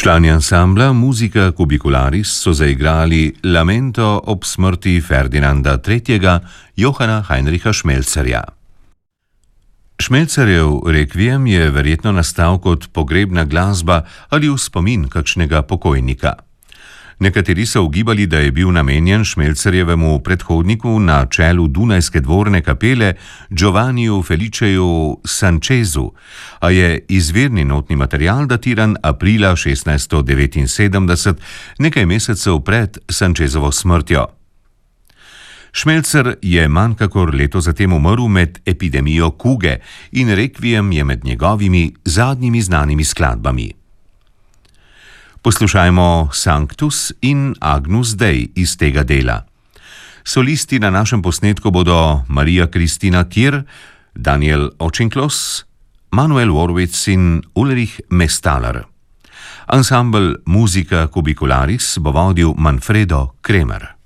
Člani ansambla Musica Cubicularis so zaigrali Lamento ob smrti Ferdinanda III. Johana Heinricha Schmelzerja. Schmelzerjev rekviem je verjetno nastal kot pogrebna glasba ali v spomin kakšnega pokojnika. Nekateri so ugibali, da je bil namenjen Schmelzerjevemu predhodniku na čelu dunajske dvorne kapele Giovanniju Feliceju Sanchezu, a je izvirni notni material datiran aprila 1679, nekaj mesecev pred Sanchezovo smrtjo. Schmelzer je manj kakor leto zatem umrl med epidemijo kuge in rekviem je med njegovimi zadnjimi znanimi skladbami. Poslušajmo Sanctus in Agnus Dei iz tega dela. Solisti na našem posnetku bodo Marija Kristina Kir, Daniel Očinklos, Manuel Worwitz in Ulrich Mestaler. Ansambel Musica Cubicularis bo vodil Manfredo Kremer.